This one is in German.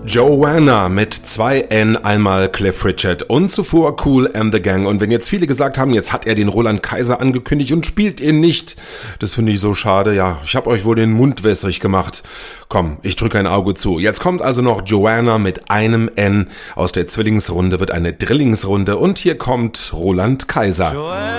Joanna mit 2 N, einmal Cliff Richard und zuvor Kool and the Gang. Und wenn jetzt viele gesagt haben, jetzt hat er den Roland Kaiser angekündigt und spielt ihn nicht, das finde ich so schade. Ja, ich habe euch wohl den Mund wässrig gemacht. Komm, ich drücke ein Auge zu. Jetzt kommt also noch Joanna mit einem N. Aus der Zwillingsrunde wird eine Drillingsrunde und hier kommt Roland Kaiser.